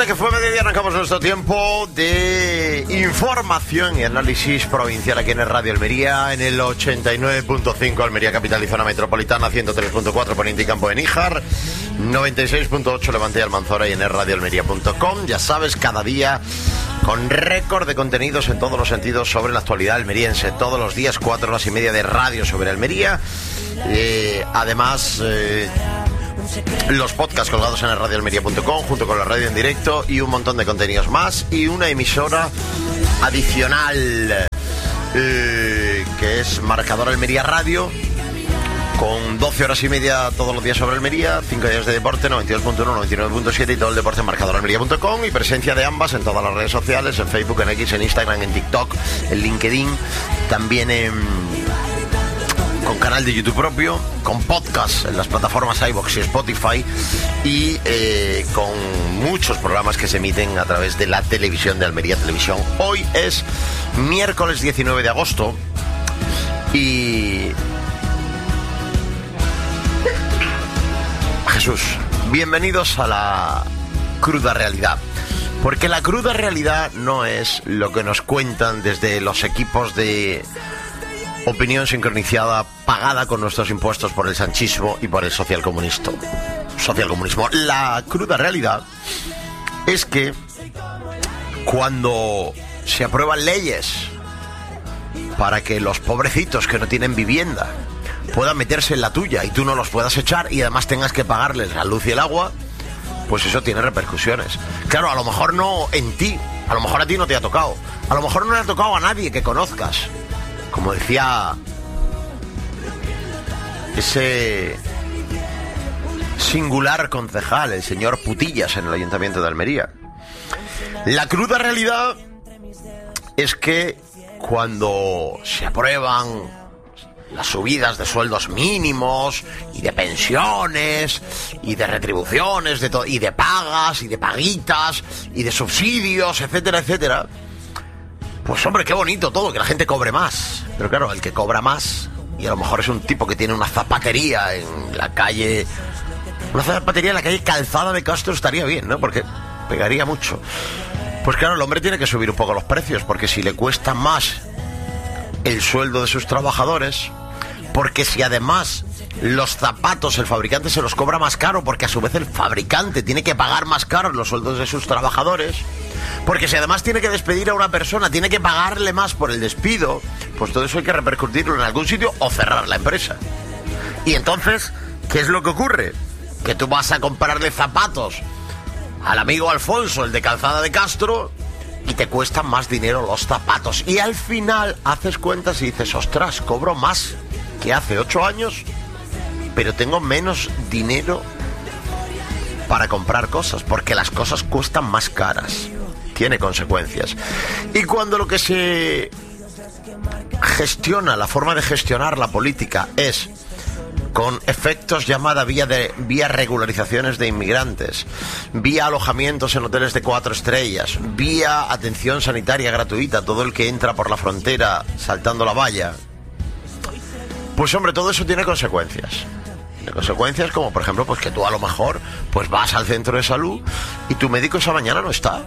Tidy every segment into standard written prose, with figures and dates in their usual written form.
Recuerda que fue mediodía, arrancamos nuestro tiempo de información y análisis provincial aquí en el Radio Almería, en el 89.5 Almería Capital y Zona Metropolitana, 103.4 Poniente y Campo de Níjar, 96.8 Levante y Almanzora y en el radioalmería.com. Ya sabes, cada día con récord de contenidos en todos los sentidos sobre la actualidad almeriense. Todos los días 4 horas y media de radio sobre Almería. Además, los podcasts colgados en el radioalmería.com junto con la radio en directo y un montón de contenidos más y una emisora adicional que es Marcador Almería Radio, con 12 horas y media todos los días sobre Almería, 5 días de deporte, 92.1, 99.7 y todo el deporte en marcadoralmería.com, y presencia de ambas en todas las redes sociales, en Facebook, en X, en Instagram, en TikTok, en LinkedIn, también con canal de YouTube propio, con podcast en las plataformas iVoox y Spotify y con muchos programas que se emiten a través de la televisión de Almería Televisión. Hoy es miércoles 19 de agosto y... Jesús, bienvenidos a la cruda realidad. Porque la cruda realidad no es lo que nos cuentan desde los equipos de opinión sincronizada pagada con nuestros impuestos por el sanchismo y por el socialcomunismo. La cruda realidad es que cuando se aprueban leyes para que los pobrecitos que no tienen vivienda puedan meterse en la tuya y tú no los puedas echar y además tengas que pagarles la luz y el agua, pues eso tiene repercusiones. Claro, a lo mejor no en ti, a lo mejor a ti no te ha tocado, a lo mejor no le ha tocado a nadie que conozcas. Como decía ese singular concejal, el señor Putillas, en el Ayuntamiento de Almería. La cruda realidad es que cuando se aprueban las subidas de sueldos mínimos y de pensiones y de retribuciones y de pagas y de paguitas y de subsidios, etcétera, etcétera, pues hombre, qué bonito todo, que la gente cobre más. Pero claro, el que cobra más, y a lo mejor es un tipo que tiene una zapatería en la calle, Calzada de Castro, estaría bien, ¿no? Porque pegaría mucho. Pues claro, el hombre tiene que subir un poco los precios, porque si le cuesta más el sueldo de sus trabajadores, porque si además los zapatos el fabricante se los cobra más caro, porque a su vez el fabricante tiene que pagar más caros los sueldos de sus trabajadores, porque si además tiene que despedir a una persona, tiene que pagarle más por el despido, pues todo eso hay que repercutirlo en algún sitio o cerrar la empresa. Y entonces, ¿qué es lo que ocurre? Que tú vas a comprarle zapatos al amigo Alfonso, el de Calzada de Castro, y te cuestan más dinero los zapatos. Y al final haces cuentas y dices, ostras, cobro más que hace 8 años, pero tengo menos dinero para comprar cosas, porque las cosas cuestan más caras. Tiene consecuencias. Y cuando lo que se gestiona, la forma de gestionar la política es con efectos llamada vía regularizaciones de inmigrantes, vía alojamientos en hoteles de 4 estrellas, vía atención sanitaria gratuita a todo el que entra por la frontera saltando la valla, pues hombre, todo eso tiene consecuencias. Tiene consecuencias como, por ejemplo, pues que tú a lo mejor pues vas al centro de salud y tu médico esa mañana no está.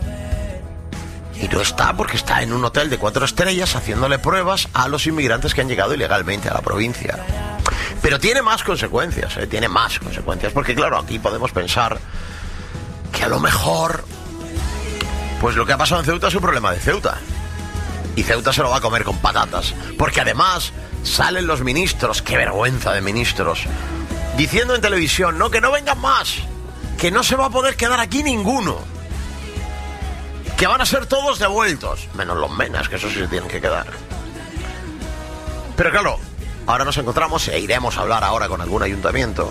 Y no está porque está en un hotel de 4 estrellas haciéndole pruebas a los inmigrantes que han llegado ilegalmente a la provincia. Pero tiene más consecuencias, tiene más consecuencias, porque claro, aquí podemos pensar que a lo mejor pues lo que ha pasado en Ceuta es un problema de Ceuta. Y Ceuta se lo va a comer con patatas, porque además salen los ministros, qué vergüenza de ministros, diciendo en televisión, no, que no vengan más, que no se va a poder quedar aquí ninguno, que van a ser todos devueltos, menos los menas, que eso sí se tienen que quedar. Pero claro, ahora nos encontramos, e iremos a hablar ahora con algún ayuntamiento,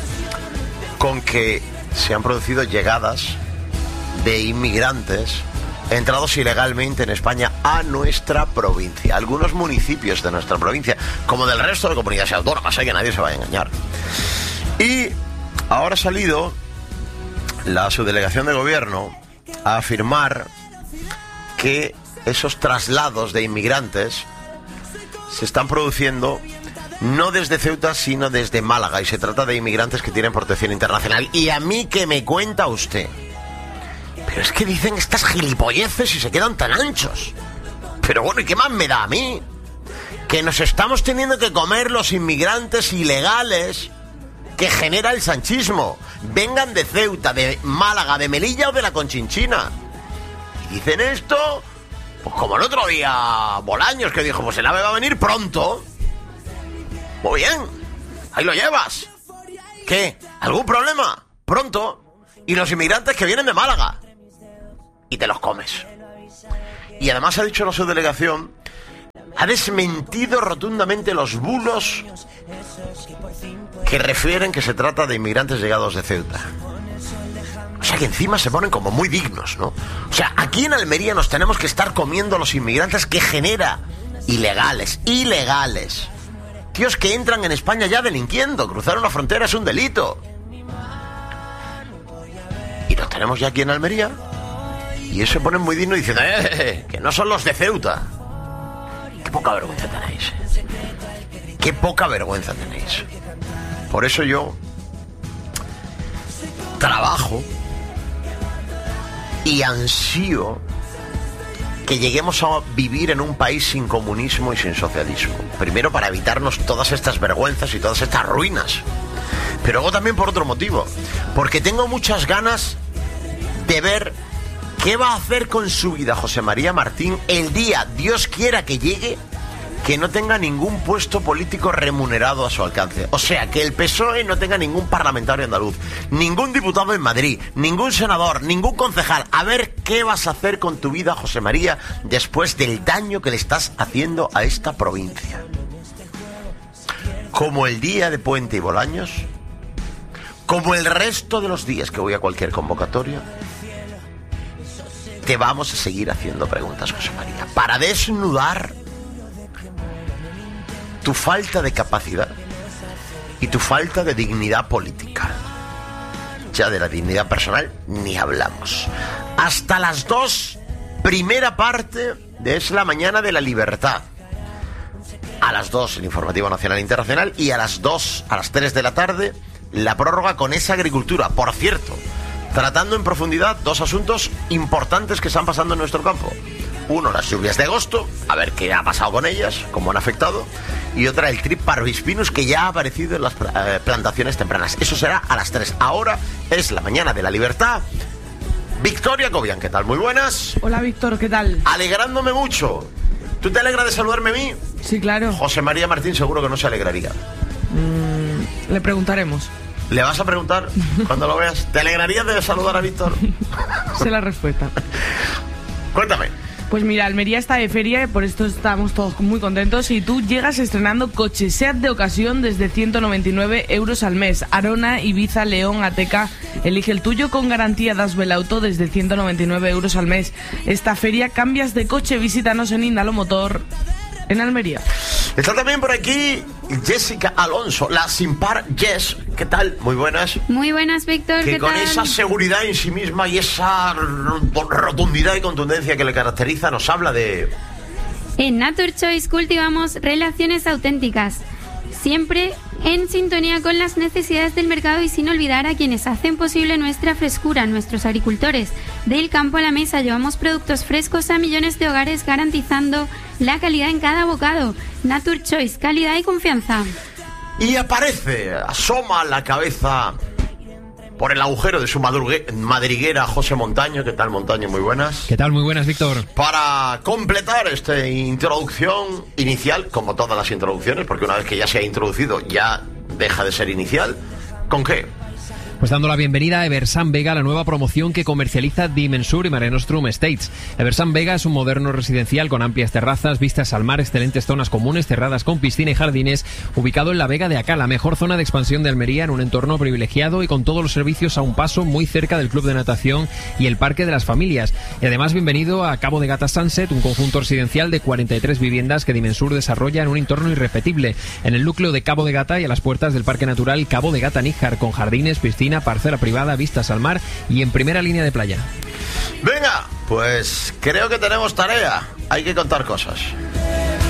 con que se han producido llegadas de inmigrantes entrados ilegalmente en España a nuestra provincia, algunos municipios de nuestra provincia, como del resto de comunidades autónomas, que nadie se vaya a engañar. Y ahora ha salido la subdelegación de gobierno a afirmar que esos traslados de inmigrantes se están produciendo no desde Ceuta, sino desde Málaga, y se trata de inmigrantes que tienen protección internacional. Y a mí, ¿qué me cuenta usted? Pero es que dicen estas gilipolleces y se quedan tan anchos. Pero bueno, ¿y qué más me da a mí? Que nos estamos teniendo que comer los inmigrantes ilegales que genera el sanchismo. Vengan de Ceuta, de Málaga, de Melilla o de la Conchinchina. Y dicen esto, pues como el otro día Bolaños, que dijo, pues el AVE va a venir pronto. Muy bien, ahí lo llevas. ¿Qué? ¿Algún problema? Pronto. Y los inmigrantes que vienen de Málaga. Y te los comes. Y además ha dicho la subdelegación, ha desmentido rotundamente los bulos que refieren que se trata de inmigrantes llegados de Ceuta. O sea que encima se ponen como muy dignos, ¿no? O sea, aquí en Almería nos tenemos que estar comiendo los inmigrantes que genera ilegales. Tíos que entran en España ya delinquiendo. Cruzar una frontera es un delito. Y los tenemos ya aquí en Almería. Y eso se ponen muy dignos diciendo, que no son los de Ceuta. Qué poca vergüenza tenéis. Qué poca vergüenza tenéis. Por eso yo trabajo y ansío que lleguemos a vivir en un país sin comunismo y sin socialismo. Primero para evitarnos todas estas vergüenzas y todas estas ruinas. Pero luego también por otro motivo. Porque tengo muchas ganas de ver qué va a hacer con su vida José María Martín el día, Dios quiera que llegue, que no tenga ningún puesto político remunerado a su alcance. O sea, que el PSOE no tenga ningún parlamentario andaluz, ningún diputado en Madrid, ningún senador, ningún concejal. A ver qué vas a hacer con tu vida, José María, después del daño que le estás haciendo a esta provincia. Como el día de Puente y Bolaños, como el resto de los días que voy a cualquier convocatoria, te vamos a seguir haciendo preguntas, José María, para desnudar tu falta de capacidad y tu falta de dignidad política. Ya de la dignidad personal ni hablamos. Hasta las 2, primera parte de Es la Mañana de la Libertad. A las 2 el Informativo Nacional e Internacional y a las 3 de la tarde la prórroga con esa agricultura. Por cierto, tratando en profundidad 2 asuntos importantes que están pasando en nuestro campo. Uno, las lluvias de agosto, a ver qué ha pasado con ellas, cómo han afectado. Y otra, el Trip parvispinus, que ya ha aparecido en las plantaciones tempranas. Eso será a las 3. Ahora es la Mañana de la Libertad. Victoria Cobian, ¿qué tal? Muy buenas. Hola, Víctor, ¿qué tal? Alegrándome mucho. ¿Tú te alegras de saludarme a mí? Sí, claro. José María Martín seguro que no se alegraría. Le preguntaremos. ¿Le vas a preguntar cuando lo veas? ¿Te alegrarías de saludar a Víctor? Sé la respuesta. Cuéntame. Pues mira, Almería está de feria, por esto estamos todos muy contentos. Y tú llegas estrenando coche SEAT de ocasión desde 199 euros al mes. Arona, Ibiza, León, Ateca. Elige el tuyo con garantía Dasbel Auto desde 199 euros al mes. Esta feria, cambias de coche, visítanos en Indalo Motor, en Almería. Está también por aquí Jessica Alonso, la sin par Jess. ¿Qué tal? Muy buenas. Muy buenas, Víctor. Que ¿qué con tal? esa seguridad en sí misma y esa rotundidad y contundencia que le caracteriza, nos habla de... En Nature Choice cultivamos relaciones auténticas, siempre en sintonía con las necesidades del mercado y sin olvidar a quienes hacen posible nuestra frescura, nuestros agricultores. Del campo a la mesa llevamos productos frescos a millones de hogares, garantizando la calidad en cada bocado. Nature Choice, calidad y confianza. Y aparece, asoma la cabeza por el agujero de su madriguera José Montaño. ¿Qué tal, Montaño? Muy buenas. ¿Qué tal? Muy buenas, Víctor. Para completar esta introducción inicial, como todas las introducciones, porque una vez que ya se ha introducido ya deja de ser inicial, ¿con qué? Pues dando la bienvenida a Eversan Vega, la nueva promoción que comercializa Dimensur y Mare Nostrum Estates. Eversan Vega es un moderno residencial con amplias terrazas, vistas al mar, excelentes zonas comunes cerradas con piscina y jardines, ubicado en la Vega de Acá, la mejor zona de expansión de Almería, en un entorno privilegiado y con todos los servicios a un paso, muy cerca del club de natación y el parque de las familias. Y además bienvenido a Cabo de Gata Sunset, un conjunto residencial de 43 viviendas que Dimensur desarrolla en un entorno irrepetible, en el núcleo de Cabo de Gata y a las puertas del Parque Natural Cabo de Gata Níjar, con jardines, piscina, parcela privada, vistas al mar y en primera línea de playa. Venga, pues creo que tenemos tarea. Hay que contar cosas.